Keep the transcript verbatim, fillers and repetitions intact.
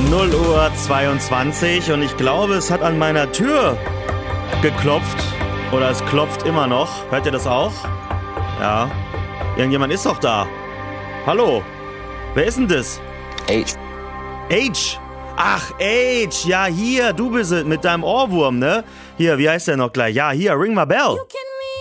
null Uhr zweiundzwanzig und ich glaube, es hat an meiner Tür geklopft. Oder es klopft immer noch. Hört ihr das auch? Ja. Irgendjemand ist doch da. Hallo. Wer ist denn das? H. H. Ach, H. Ja, hier, du bist es mit deinem Ohrwurm, ne? Hier, wie heißt der noch gleich? Ja, hier, ring my bell.